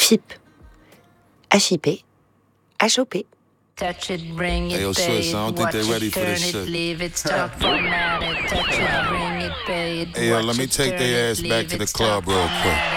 FIP, HIP, HOP. Touch it, bring it, hey, yo, pay Swiss, it, I don't think watch they ready it, for turn this it, shit. leave it, stop, format it, touch it, bring it, pay it, Hey, yo, watch let me it, take turn their it, ass back leave to the it, club stop, real quick. format